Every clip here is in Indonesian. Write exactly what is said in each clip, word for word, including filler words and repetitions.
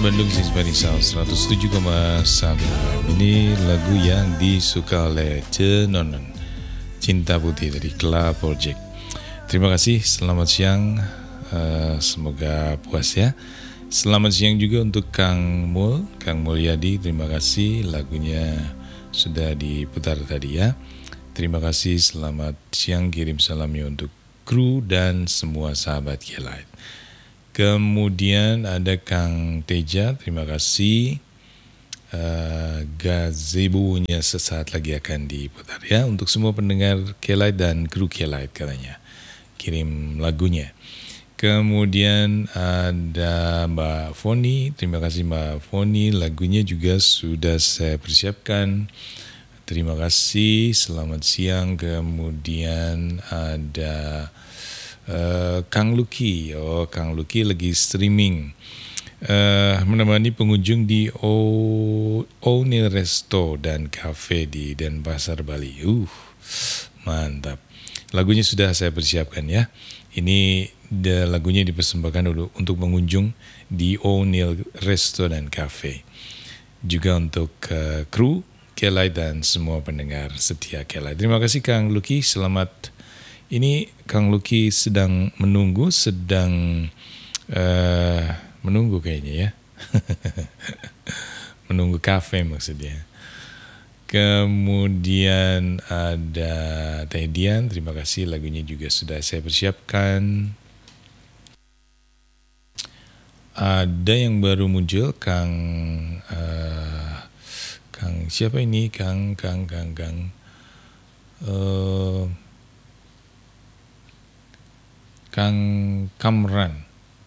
Bandung Sinspani Sound seratus tujuh koma satu. Ini lagu yang disuka oleh Cenonon, Cinta Putih dari Kla Project. Terima kasih, selamat siang, uh, semoga puas ya. Selamat siang juga untuk Kang Mul, Kang Mulyadi, terima kasih, lagunya sudah diputar tadi ya. Terima kasih, selamat siang, kirim salamnya untuk kru dan semua sahabat K-Light. Kemudian ada Kang Teja, terima kasih. Uh, gazebo-nya sesaat lagi akan diputar ya untuk semua pendengar K-Light dan kru K-Light katanya. Kirim lagunya. Kemudian ada Mbak Foni, terima kasih Mbak Foni, lagunya juga sudah saya persiapkan. Terima kasih, selamat siang. Kemudian ada Uh, Kang Luki, oh Kang Luki lagi streaming, uh, menemani pengunjung di O'Neill Resto dan Cafe di Denpasar, Bali. Uh, mantap. Lagunya sudah saya persiapkan ya. Ini de, lagunya dipersembahkan dulu untuk pengunjung di O'Neill Resto dan Cafe. Juga untuk uh, kru K-Light dan semua pendengar setia K-Light. Terima kasih Kang Luki, selamat. Ini Kang Luki sedang menunggu, sedang uh, menunggu kayaknya ya. Menunggu kafe maksudnya. Kemudian ada Teh Dian, terima kasih, lagunya juga sudah saya persiapkan. Ada yang baru muncul, Kang uh, Kang siapa ini? Kang Kang Kang Kang. Uh, Kang Kamran.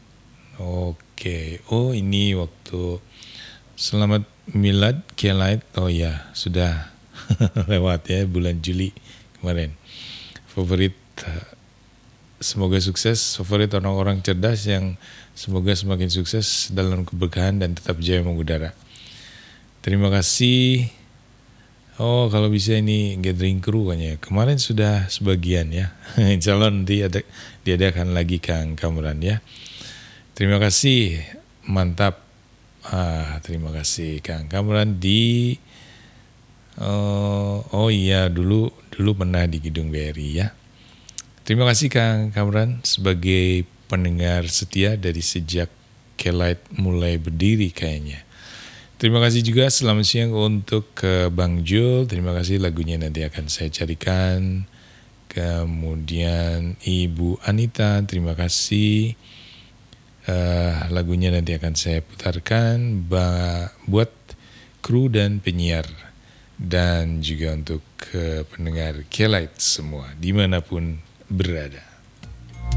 Oke. Oh, ini waktu selamat milad K-Light. Oh ya, sudah lewat ya bulan Juli kemarin. Favorit, semoga sukses. Favorit orang-orang cerdas yang semoga semakin sukses dalam keberkahan dan tetap jaya mengudara. Terima kasih. Oh, kalau bisa ini gathering crew kan ya. Kemarin sudah sebagian ya. Insya Allah nanti ada, diadakan lagi Kang Kamran ya. Terima kasih, mantap. Ah, terima kasih Kang Kamran di. Oh, oh iya dulu dulu pernah di Gedung B R I ya. Terima kasih Kang Kamran sebagai pendengar setia dari sejak K-Light mulai berdiri kayaknya. Terima kasih juga, selamat siang untuk ke Bang Jul, terima kasih, lagunya nanti akan saya carikan. Kemudian Ibu Anita, terima kasih, uh, lagunya nanti akan saya putarkan ba- buat kru dan penyiar. Dan juga untuk uh, pendengar K-Light semua, dimanapun berada.